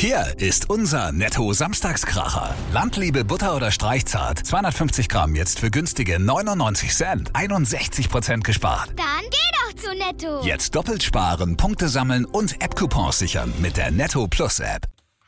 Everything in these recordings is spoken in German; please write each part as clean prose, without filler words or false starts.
Hier ist unser Netto-Samstagskracher. Landliebe Butter oder Streichzart. 250 Gramm jetzt für günstige 99 Cent. 61% gespart. Dann geh doch zu Netto. Jetzt doppelt sparen, Punkte sammeln und App-Coupons sichern mit der Netto Plus App.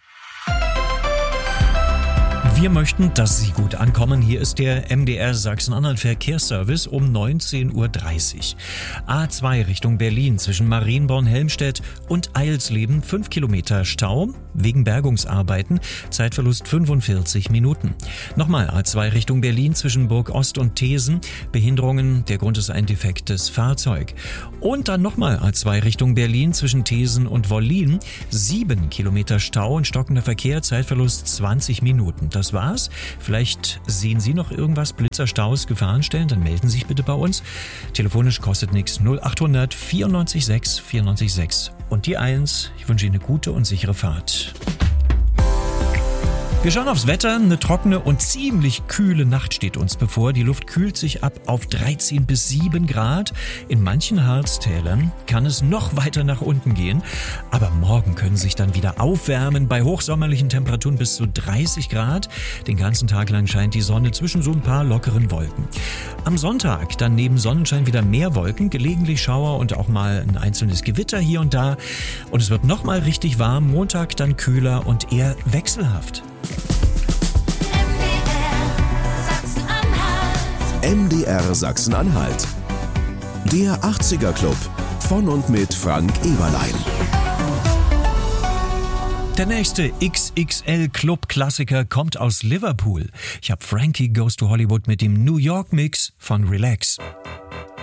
Wir möchten, dass Sie gut ankommen. Hier ist der MDR Sachsen-Anhalt Verkehrsservice um 19.30 Uhr. A2 Richtung Berlin zwischen Marienborn-Helmstedt und Eilsleben 5 Kilometer Stau wegen Bergungsarbeiten. Zeitverlust 45 Minuten. Nochmal A2 Richtung Berlin zwischen Burg Ost und Thesen. Behinderungen, der Grund ist ein defektes Fahrzeug. Und dann nochmal A2 Richtung Berlin zwischen Thesen und Wollin. 7 Kilometer Stau und stockender Verkehr. Zeitverlust 20 Minuten. Das war's. Vielleicht sehen Sie noch irgendwas, Blitzerstaus, Gefahrenstellen, dann melden Sie sich bitte bei uns. Telefonisch kostet nichts. 0800 94 6 94 6 und die 1. Ich wünsche Ihnen eine gute und sichere Fahrt. Wir schauen aufs Wetter. Eine trockene und ziemlich kühle Nacht steht uns bevor. Die Luft kühlt sich ab auf 13 bis 7 Grad. In manchen Harztälern kann es noch weiter nach unten gehen. Aber morgen können sich dann wieder aufwärmen bei hochsommerlichen Temperaturen bis zu 30 Grad. Den ganzen Tag lang scheint die Sonne zwischen so ein paar lockeren Wolken. Am Sonntag dann neben Sonnenschein wieder mehr Wolken, gelegentlich Schauer und auch mal ein einzelnes Gewitter hier und da. Und es wird noch mal richtig warm. Montag dann kühler und eher wechselhaft. MDR Sachsen-Anhalt. Der 80er Club von und mit Frank Eberlein. Der nächste XXL-Club-Klassiker kommt aus Liverpool. Ich habe Frankie Goes to Hollywood mit dem New York-Mix von Relax.